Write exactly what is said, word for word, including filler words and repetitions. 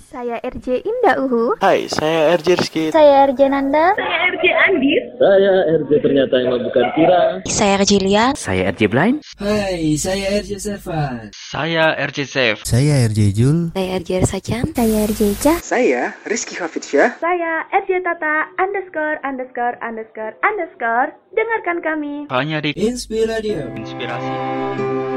Saya R J Indah Uhu. Hai, saya R J Rizky. Saya R J Nanda. Saya R J Andis. Saya R J ternyata yang bukan kira. Saya R J Lian. Saya R J Blind. Hai, saya R J Sevan. Saya R J Safe. Saya R J Jul. Saya R J Sajan. Saya R J Cah. Saya Rizky Hafidsyah. Saya R J Tata underscore underscore underscore underscore. Dengarkan kami hanya di Inspiradio. Inspirasi.